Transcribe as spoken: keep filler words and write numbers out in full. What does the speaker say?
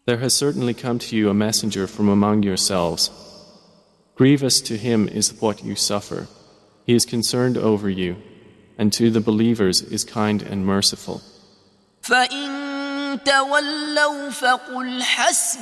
There has certainly come to you a messenger from among yourselves. Grievous to him is what you suffer. He is concerned over you, and to the believers is kind and merciful. فَإِن تَوَلَّوْا فَقُلْ حَسْبِيَ